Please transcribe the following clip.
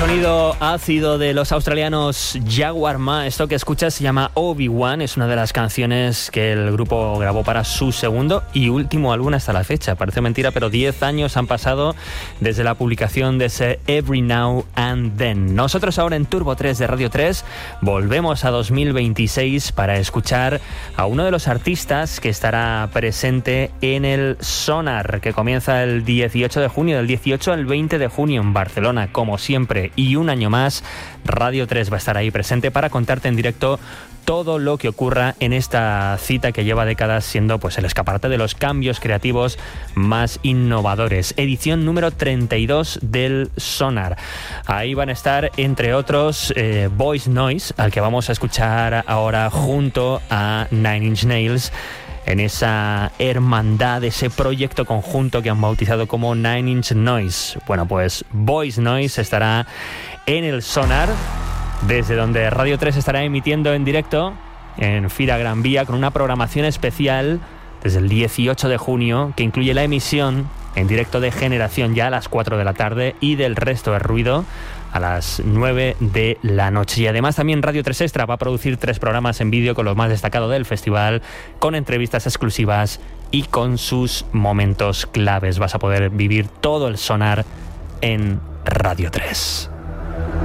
Sonido ácido de los australianos Jaguar Ma. Esto que escuchas se llama Obi-Wan. Es una de las canciones que el grupo grabó para su segundo y último álbum hasta la fecha. Parece mentira, pero 10 años han pasado desde la publicación de ese Every Now and Then. Nosotros ahora en Turbo 3 de Radio 3 volvemos a 2026 para escuchar a uno de los artistas que estará presente en el Sonar, que comienza el 18 de junio, del 18 al 20 de junio en Barcelona, como siempre. Y un año más, Radio 3 va a estar ahí presente para contarte en directo todo lo que ocurra en esta cita que lleva décadas siendo pues el escaparate de los cambios creativos más innovadores. Edición número 32 del Sonar. Ahí van a estar, entre otros, Voice Noise, al que vamos a escuchar ahora junto a Nine Inch Nails, en esa hermandad, ese proyecto conjunto que han bautizado como Nine Inch Noise. Bueno, pues Voice Noise estará en el Sonar, desde donde Radio 3 estará emitiendo en directo en Fira Gran Vía con una programación especial desde el 18 de junio que incluye la emisión en directo de Generación ya a las 4 de la tarde y del Resto de Ruido a las 9 de la noche. Y además también Radio 3 Extra va a producir 3 programas en vídeo con lo más destacado del festival, con entrevistas exclusivas y con sus momentos claves. Vas a poder vivir todo el Sonar en Radio 3.